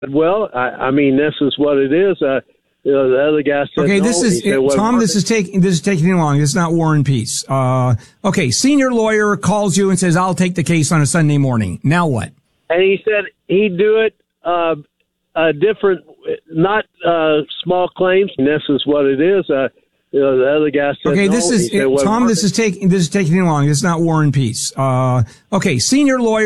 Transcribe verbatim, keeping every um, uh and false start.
Well, I, I mean, this is what it is. Uh, you know, the other guy said, okay, no. this is, said, well, Tom, this is taking, this is taking too long. This is not War and Peace. Uh, okay, senior lawyer calls you and says, I'll take the case on a Sunday morning. Now what? And he said he'd do it, uh, a different, not, uh, small claims. And this is what it is. Uh, you know, the other guy said, okay, no. this is, said, well, Tom, this is taking, this is taking too long. This is not War and Peace. Uh, okay, senior lawyer.